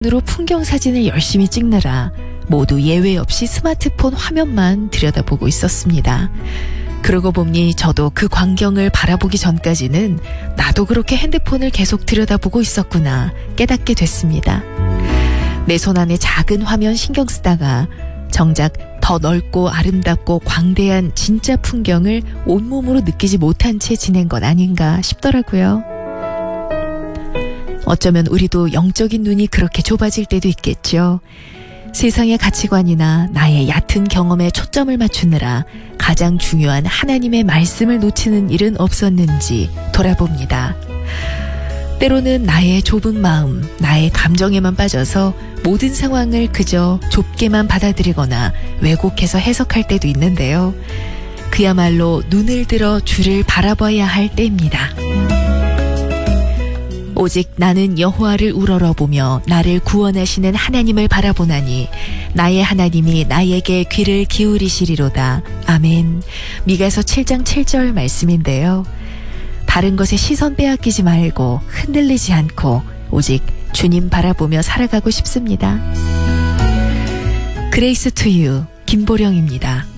으로 풍경 사진을 열심히 찍느라 모두 예외 없이 스마트폰 화면만 들여다보고 있었습니다. 그러고 보니 저도 그 광경을 바라보기 전까지는 나도 그렇게 핸드폰을 계속 들여다보고 있었구나 깨닫게 됐습니다. 내 손 안에 작은 화면 신경 쓰다가 정작 더 넓고 아름답고 광대한 진짜 풍경을 온몸으로 느끼지 못한 채 지낸 것 아닌가 싶더라고요. 어쩌면 우리도 영적인 눈이 그렇게 좁아질 때도 있겠죠. 세상의 가치관이나 나의 얕은 경험에 초점을 맞추느라 가장 중요한 하나님의 말씀을 놓치는 일은 없었는지 돌아봅니다. 때로는 나의 좁은 마음, 나의 감정에만 빠져서 모든 상황을 그저 좁게만 받아들이거나 왜곡해서 해석할 때도 있는데요. 그야말로 눈을 들어 주를 바라봐야 할 때입니다. 오직 나는 여호와를 우러러보며 나를 구원하시는 하나님을 바라보나니 나의 하나님이 나에게 귀를 기울이시리로다. 아멘. 미가서 7장 7절 말씀인데요. 다른 것에 시선 빼앗기지 말고 흔들리지 않고 오직 주님 바라보며 살아가고 싶습니다. 그레이스 투 유 김보령입니다.